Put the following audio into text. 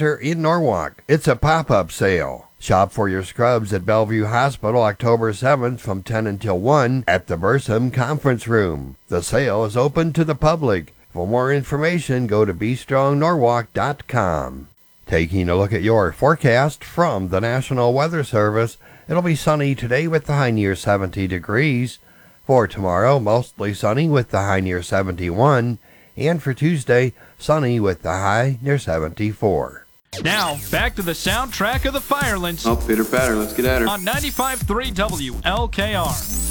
Center in Norwalk. It's a pop-up sale. Shop for your scrubs at Bellevue Hospital October 7th from 10 until 1 at the Bursum Conference Room. The sale is open to the public. For more information, go to BeStrongNorwalk.com. Taking a look at your forecast from the National Weather Service, it'll be sunny today with the high near 70 degrees. For tomorrow, mostly sunny with the high near 71. And for Tuesday, sunny with the high near 74. Now, back to the soundtrack of the Firelands. Oh, pitter patter, let's get at her. On 95.3 WLKR.